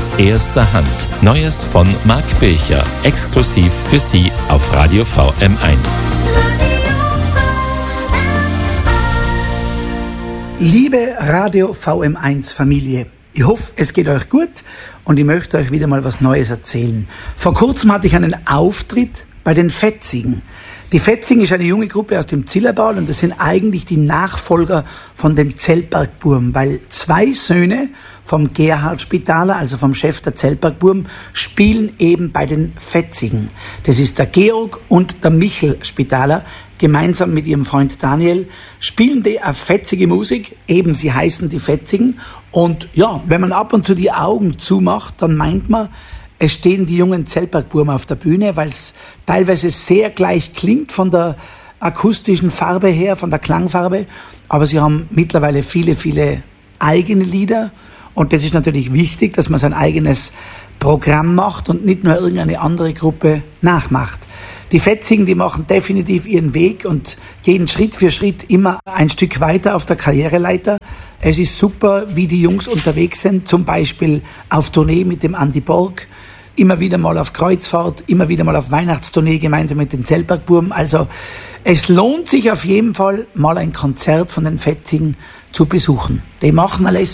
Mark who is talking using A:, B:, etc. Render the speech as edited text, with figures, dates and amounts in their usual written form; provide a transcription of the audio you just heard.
A: aus erster Hand. Neues von Marc Bircher, exklusiv für Sie auf Radio VM1.
B: Liebe Radio VM1 Familie, ich hoffe, es geht euch gut und ich möchte euch wieder mal was Neues erzählen. Vor kurzem hatte ich einen Auftritt bei den Fetzigen. Die Fetzigen ist eine junge Gruppe aus dem Zillertal und das sind eigentlich die Nachfolger von den Zeltbergburm, weil 2 Söhne vom Gerhard Spitaler, also vom Chef der Zeltbergburm, spielen eben bei den Fetzigen. Das ist der Georg und der Michel Spitaler. Gemeinsam mit ihrem Freund Daniel spielen die eine fetzige Musik, eben sie heißen die Fetzigen. Und ja, wenn man ab und zu die Augen zumacht, dann meint man, es stehen die jungen Zeltbergburm auf der Bühne, weil es teilweise sehr gleich klingt von der akustischen Farbe her, von der Klangfarbe. Aber sie haben mittlerweile viele, viele eigene Lieder. Und das ist natürlich wichtig, dass man sein eigenes Programm macht und nicht nur irgendeine andere Gruppe nachmacht. Die Fetzigen, die machen definitiv ihren Weg und gehen Schritt für Schritt immer ein Stück weiter auf der Karriereleiter. Es ist super, wie die Jungs unterwegs sind, zum Beispiel auf Tournee mit dem Andi Borg, immer wieder mal auf Kreuzfahrt, immer wieder mal auf Weihnachtstournee gemeinsam mit den Zeltbergburm. Also es lohnt sich auf jeden Fall, mal ein Konzert von den Fetzigen zu besuchen. Die machen alles